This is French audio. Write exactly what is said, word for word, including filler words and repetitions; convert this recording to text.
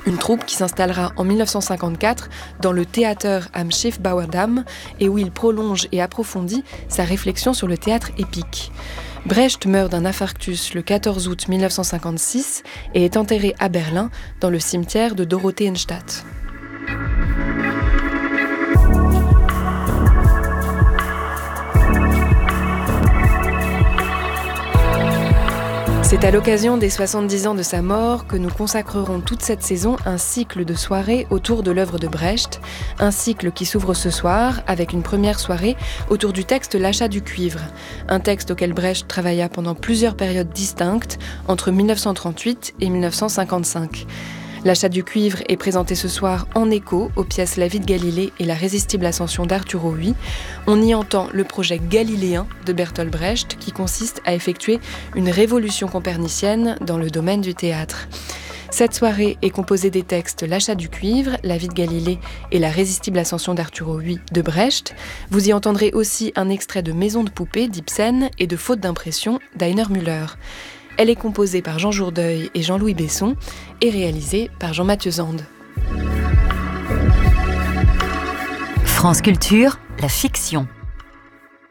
Une troupe qui s'installera en dix-neuf cent cinquante-quatre dans le Theater am Schiffbauerdamm et où il prolonge et approfondit sa réflexion sur le théâtre épique. Brecht meurt d'un infarctus le quatorze août dix-neuf cent cinquante-six et est enterré à Berlin dans le cimetière de Dorotheenstadt. C'est à l'occasion des soixante-dix ans de sa mort que nous consacrerons toute cette saison un cycle de soirées autour de l'œuvre de Brecht, un cycle qui s'ouvre ce soir avec une première soirée autour du texte L'achat du cuivre, un texte auquel Brecht travailla pendant plusieurs périodes distinctes entre dix-neuf cent trente-huit et dix-neuf cent cinquante-cinq. L'achat du cuivre est présenté ce soir en écho aux pièces La vie de Galilée et La résistible ascension d'Arturo Ui. On y entend le projet galiléen de Bertolt Brecht qui consiste à effectuer une révolution copernicienne dans le domaine du théâtre. Cette soirée est composée des textes L'achat du cuivre, La vie de Galilée et La résistible ascension d'Arturo Ui de Brecht. Vous y entendrez aussi un extrait de Maison de poupée d'Ibsen et de Faute d'impression d'Heiner Müller. Elle est composée par Jean Jourdeuil et Jean-Louis Besson et réalisée par Jean-Mathieu Zande. France Culture, la fiction.